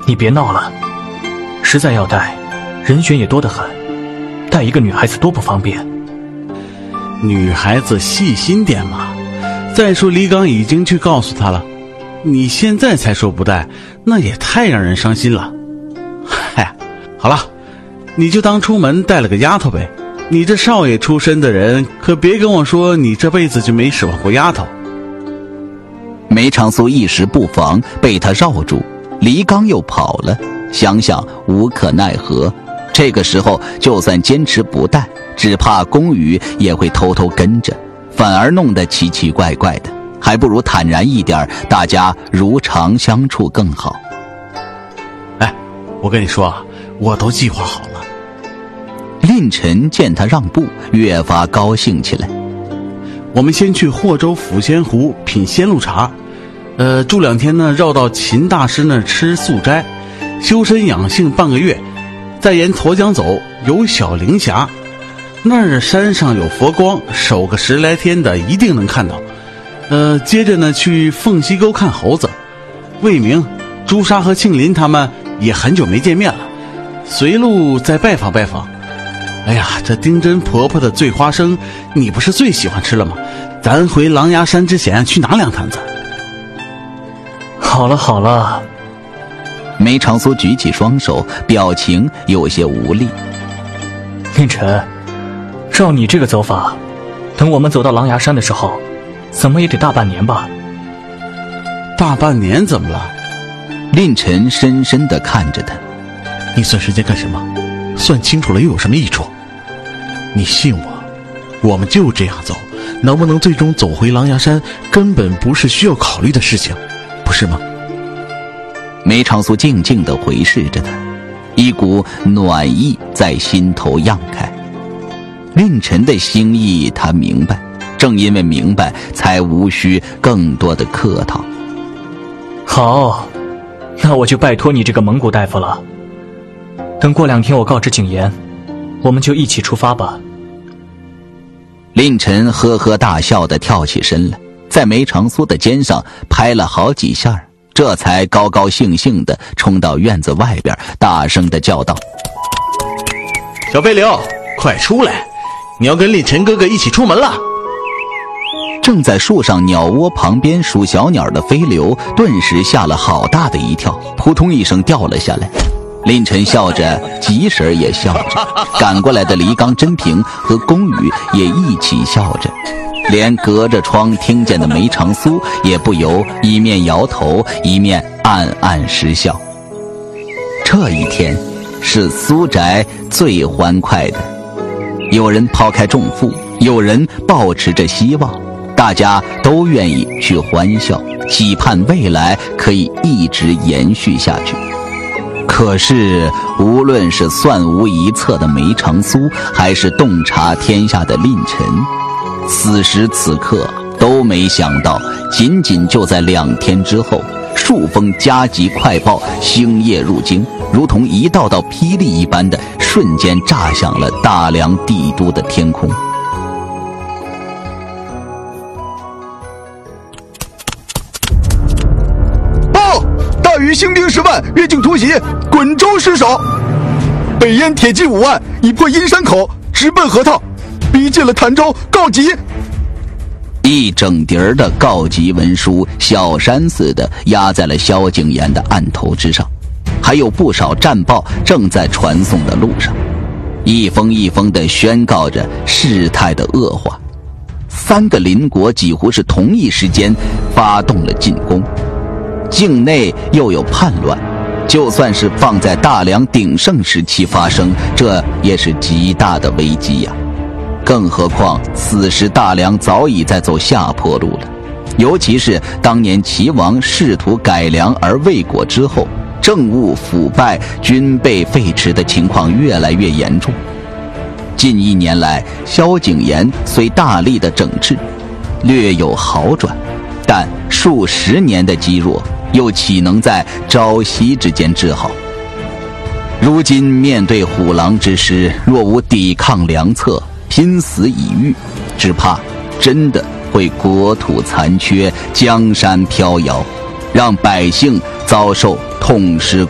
你别闹了，实在要带，人选也多得很，带一个女孩子多不方便。 女孩子细心点嘛。再说李刚已经去告诉他了，你现在才说不带，那也太让人伤心了。嗨，好了，你就当出门带了个丫头呗。你这少爷出身的人，可别跟我说你这辈子就没使唤过丫头。 梅长苏一时不防被他绕住，黎刚又跑了，想想无可奈何。这个时候就算坚持不带，只怕宫羽也会偷偷跟着，反而弄得奇奇怪怪的，还不如坦然一点，大家如常相处更好。 哎，我跟你说啊，我都计划好了。 令臣见他让步，越发高兴起来。 我们先去霍州抚仙湖品仙露茶，住2天呢，绕到秦大师那儿吃素斋，修身养性半个月，再沿沱江走，有小灵峡，那儿山上有佛光，守个10来天的一定能看到。接着呢去凤溪沟看猴子，魏明、朱砂和庆林他们也很久没见面了，随路再拜访拜访。哎呀，这丁真婆婆的醉花生你不是最喜欢吃了吗？咱回狼牙山之前去拿2坛子。 好了好了。 梅长苏举起双手，表情有些无力。 令臣，照你这个走法，等我们走到狼牙山的时候，怎么也得大半年吧。 大半年怎么了？ 令臣深深地看着他。 你算时间干什么？算清楚了又有什么益处？你信我们就这样走，能不能最终走回狼牙山根本不是需要考虑的事情，不是吗？ 梅长苏静静地回视着他，一股暖意在心头漾开。令臣的心意他明白，正因为明白，才无需更多的客套。 好，那我就拜托你这个蒙古大夫了。等过2天我告知景琰，我们就一起出发吧。 令臣呵呵大笑地跳起身来，在梅长苏的肩上拍了好几下，这才高高兴兴地冲到院子外边，大声地叫道： 小飞流，快出来，你要跟令臣哥哥一起出门了。 正在树上鸟窝旁边数小鸟的飞流顿时吓了好大的一跳，扑通一声掉了下来。令臣笑着，吉婶也笑着，赶过来的黎刚、真平和宫羽也一起笑着，连隔着窗听见的梅长苏也不由一面摇头，一面暗暗失笑。这一天是苏宅最欢快的，有人抛开重负，有人抱持着希望，大家都愿意去欢笑，期盼未来可以一直延续下去。可是无论是算无一策的梅长苏，还是洞察天下的令臣，此时此刻都没想到，仅仅就在2天之后，数封加急快报星夜入京，如同一道道霹雳一般的瞬间炸响了大梁帝都的天空。 大禹兴兵10万，越境突袭，滚州失守。北燕铁骑5万，已破阴山口，直奔河套，逼近了潭州，告急。 一整叠的告急文书小山似的压在了萧景琰的案头之上，还有不少战报正在传送的路上，一封一封地宣告着事态的恶化。3个邻国几乎是同一时间发动了进攻，境内又有叛乱，就算是放在大梁鼎盛时期发生，这也是极大的危机呀。更何况此时大梁早已在走下坡路了，尤其是当年齐王试图改良而未果之后，政务腐败、军备废弛的情况越来越严重。近1年来，萧景琰虽大力的整治，略有好转，但数10年的积弱又岂能在朝夕之间治好？如今面对虎狼之师，若无抵抗良策，拼死以御，只怕真的会国土残缺，江山飘摇，让百姓遭受痛失